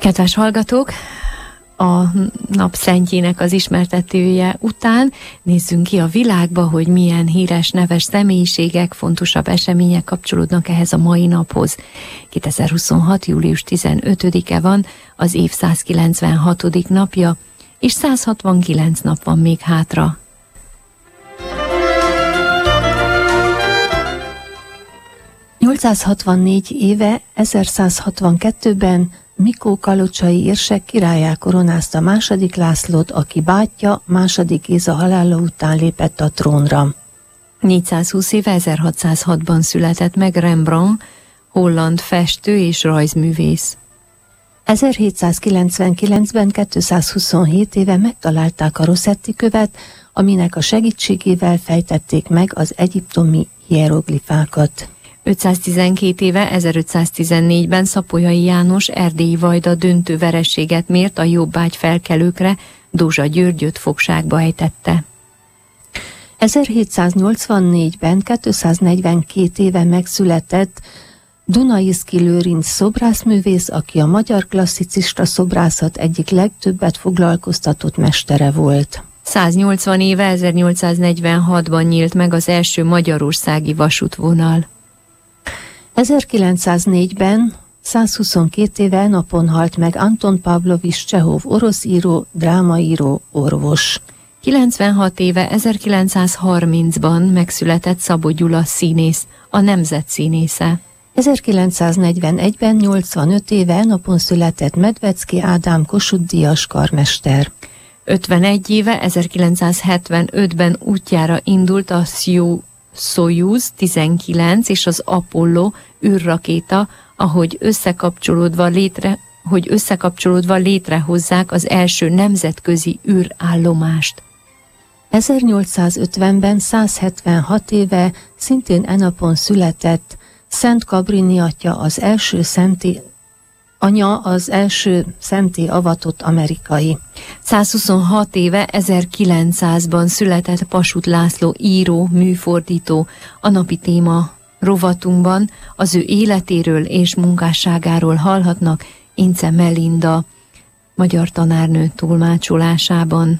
Kedves hallgatók, a nap szentjének az ismertetője után nézzünk ki a világba, hogy milyen híres, neves személyiségek, fontosabb események kapcsolódnak ehhez a mai naphoz. 2026. július 15-e van, az év 196. napja, és 169 nap van még hátra. ...864 éve, 1162-ben Mikó kalocsai érsek királlyá koronázta második Lászlót, aki bátyja második Géza halála után lépett a trónra. 420 éve, 1606-ban született meg Rembrandt, holland festő és rajzművész. 1799-ben 227 éve megtalálták a Rossetti követ, aminek a segítségével fejtették meg az egyiptomi hieroglifákat. 512 éve, 1514-ben Szapolyai János erdélyi vajda döntő vereséget mért a jobbágy felkelőkre, Dózsa Györgyöt fogságba ejtette. 1784-ben 242 éve megszületett Dunaiszky Lőrinc szobrászművész, aki a magyar klasszicista szobrászat egyik legtöbbet foglalkoztatott mestere volt. 180 éve, 1846-ban nyílt meg az első magyarországi vasútvonal. 1904-ben, 122 éve napon halt meg Anton Pavlovics Csehov, orosz író, drámaíró, orvos. 96 éve, 1930-ban megszületett Szabó Gyula színész, a nemzet színésze. 1941-ben, 85 éve napon született Medvecki Ádám Kossuth-díjas karmester. 51 éve, 1975-ben útjára indult a Szojuz 19 és az Apollo űrrakéta, hogy összekapcsolódva létrehozzák az első nemzetközi űrállomást. 1850-ben 176 éve szintén e napon született Szent Kabrini atya, az első szentté avatott amerikai. 126 éve, 1900-ban született Passuth László író, műfordító. A napi téma rovatunkban az ő életéről és munkásságáról hallhatnak Ince Melinda magyar tanárnő tolmácsolásában.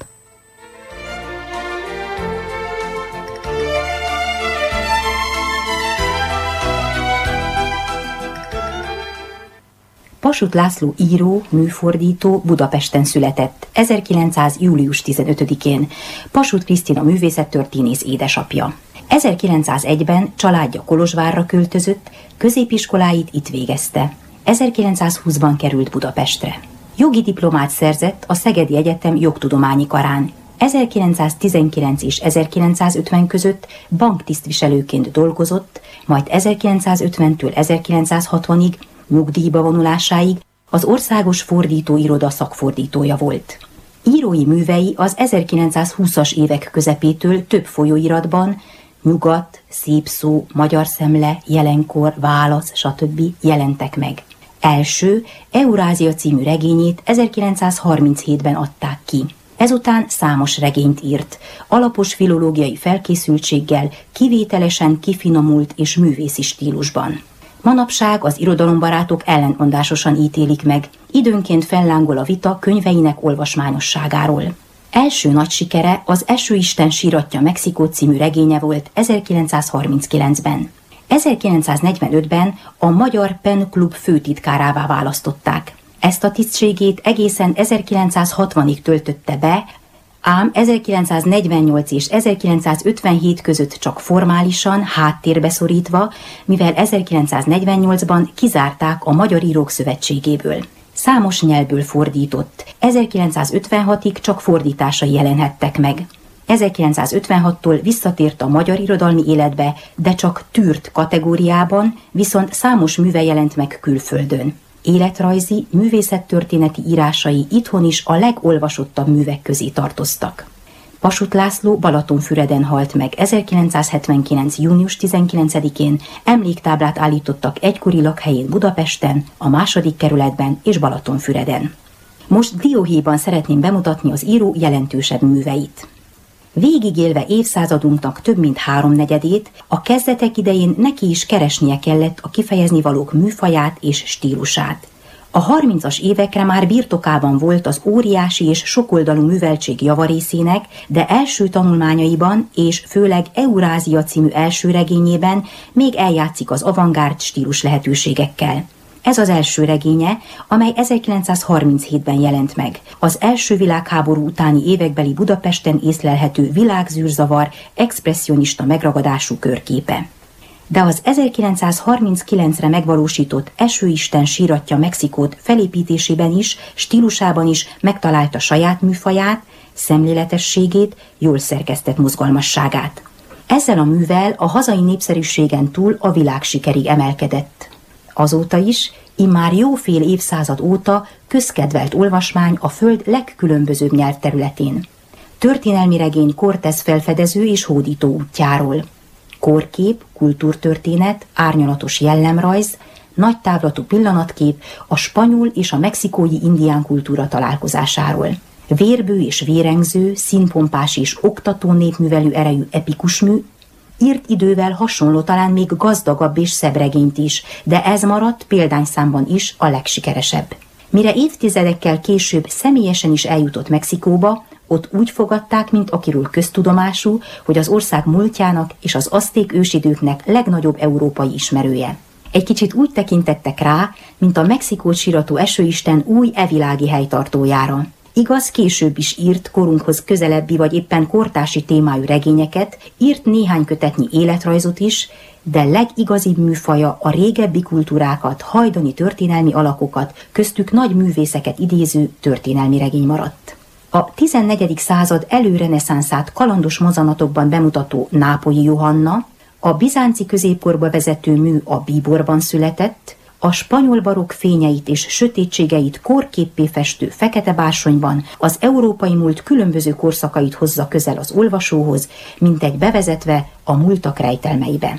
Passuth László író, műfordító Budapesten született, 1900. július 15-én, Passuth Krisztina művészettörténész édesapja. 1901-ben családja Kolozsvárra költözött, középiskoláit itt végezte. 1920-ban került Budapestre. Jogi diplomát szerzett a Szegedi Egyetem jogtudományi karán. 1919 és 1950 között banktisztviselőként dolgozott, majd 1950-től 1960-ig nyugdíjba vonulásáig az Országos Fordítóiroda szakfordítója volt. Írói művei az 1920-as évek közepétől több folyóiratban, Nyugat, Szép szó, Magyar szemle, Jelenkor, Válasz, stb. Jelentek meg. Első, Eurázia című regényét 1937-ben adták ki. Ezután számos regényt írt, alapos filológiai felkészültséggel, kivételesen kifinomult és művészi stílusban. Manapság az irodalombarátok ellentmondásosan ítélik meg, időnként fellángol a vita könyveinek olvasmányosságáról. Első nagy sikere az Esőisten síratja Mexikó című regénye volt 1939-ben. 1945-ben a Magyar Pen Klub főtitkárává választották. Ezt a tisztségét egészen 1960-ig töltötte be, ám 1948 és 1957 között csak formálisan, háttérbe szorítva, mivel 1948-ban kizárták a Magyar Írók Szövetségéből. Számos nyelvből fordított, 1956-ig csak fordításai jelenhettek meg. 1956-tól visszatért a magyar irodalmi életbe, de csak tűrt kategóriában, viszont számos műve jelent meg külföldön. Életrajzi, művészettörténeti írásai itthon is a legolvasottabb művek közé tartoztak. Passuth László Balatonfüreden halt meg 1979. június 19-én, emléktáblát állítottak egykori lakhelyén Budapesten, a 2. kerületben és Balatonfüreden. Most dióhéjban szeretném bemutatni az író jelentősebb műveit. Végigélve évszázadunknak több mint 3/4, a kezdetek idején neki is keresnie kellett a kifejezni valók műfaját és stílusát. A 30-as évekre már birtokában volt az óriási és sokoldalú műveltség javarészének, de első tanulmányaiban és főleg Eurázia című első regényében még eljátszik az avantgárd stílus lehetőségekkel. Ez az első regénye, amely 1937-ben jelent meg. Az első világháború utáni évekbeli Budapesten észlelhető világzűrzavar expresszionista megragadású körképe. De az 1939-re megvalósított Esőisten síratja Mexikót felépítésében is, stílusában is megtalálta saját műfaját, szemléletességét, jól szerkesztett mozgalmasságát. Ezzel a művel a hazai népszerűségen túl a világsikerig emelkedett. Azóta is, immár jó fél évszázad óta közkedvelt olvasmány a föld legkülönbözőbb nyelvterületén. Történelmi regény Cortés felfedező és hódító útjáról. Korkép, kultúrtörténet, árnyalatos jellemrajz, nagytávlatú pillanatkép a spanyol és a mexikói indián kultúra találkozásáról. Vérbő és vérengző, színpompás és oktató népművelő erejű epikusmű, írt idővel hasonló, talán még gazdagabb és szebb regényt is, de ez maradt példányszámban is a legsikeresebb. Mire évtizedekkel később személyesen is eljutott Mexikóba, ott úgy fogadták, mint akiről köztudomású, hogy az ország múltjának és az azték ősidőknek legnagyobb európai ismerője. Egy kicsit úgy tekintettek rá, mint a Mexikót sírató Esőisten új evilági helytartójára. Igaz, később is írt korunkhoz közelebbi vagy éppen kortársi témájú regényeket, írt néhány kötetnyi életrajzot is, de legigazibb műfaja a régebbi kultúrákat, hajdani történelmi alakokat, köztük nagy művészeket idéző történelmi regény maradt. A 14. század előreneszánszát kalandos mozanatokban bemutató Nápolyi Johanna, a bizánci középkorba vezető mű a Bíborban született, a spanyol barokk fényeit és sötétségeit kórképpé festő Fekete bársonyban az európai múlt különböző korszakait hozza közel az olvasóhoz, mintegy bevezetve a múltak rejtelmeibe.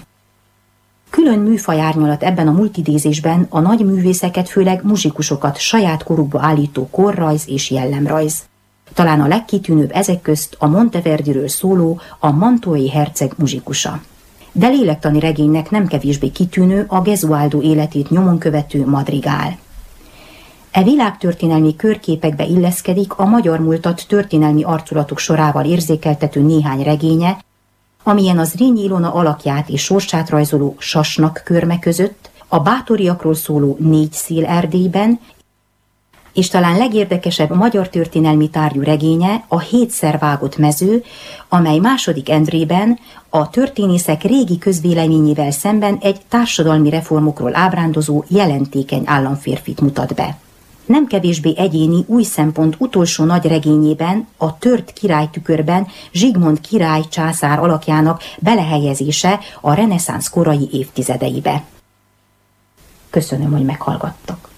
Külön műfajárnyalat ebben a multidézésben a nagy művészeket, főleg muzsikusokat saját korukba állító korrajz és jellemrajz. Talán a legkitűnőbb ezek közt a Monteverdiről szóló a Mantuai herceg muzsikusa. De lélektani regénynek nem kevésbé kitűnő a Gesualdo életét nyomon követő Madrigál. E világtörténelmi körképekbe illeszkedik a magyar múltat történelmi arculatok sorával érzékeltető néhány regénye, amilyen az Zrínyi Ilona alakját és sorsát rajzoló Sasnak körme között, a bátoriakról szóló Négy szél Erdélyben, és talán legérdekesebb magyar történelmi tárgyú regénye a Hétszer vágott mező, amely második Endrében a történészek régi közvéleményével szemben egy társadalmi reformokról ábrándozó jelentékeny államférfit mutat be. Nem kevésbé egyéni új szempont utolsó nagy regényében, a Tört királytükörben Zsigmond király császár alakjának belehelyezése a reneszánsz korai évtizedeibe. Köszönöm, hogy meghallgattak.